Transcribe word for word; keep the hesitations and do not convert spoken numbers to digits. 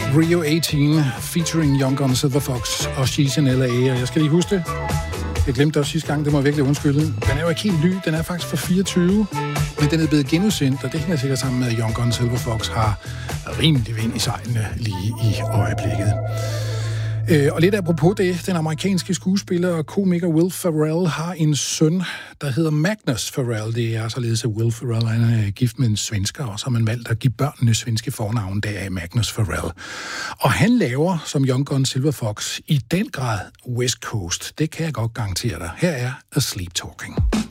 Rio atten featuring Young Gun Silver Fox og She's in L A. Og jeg skal lige huske det. Jeg glemte det også sidste gang, det må jeg virkelig undskylde. Den er jo ikke helt ny, den er faktisk fra fireogtyve, men den er blevet genudsendt, og det hænger sikkert sammen med, at Young Gun Silver Fox har rimelig vind i sejlene lige i øjeblikket. Øh, og lidt apropos det, den amerikanske skuespiller og komiker Will Ferrell har en søn, der hedder Magnus Ferrell. Det er således, at Will Ferrell han er gift med en svensker, og så har man valgt at give børnene svenske fornavn, der er Magnus Ferrell. Og han laver, som Young Gun Silver Fox, i den grad West Coast. Det kan jeg godt garantere dig. Her er A Sleep Talking.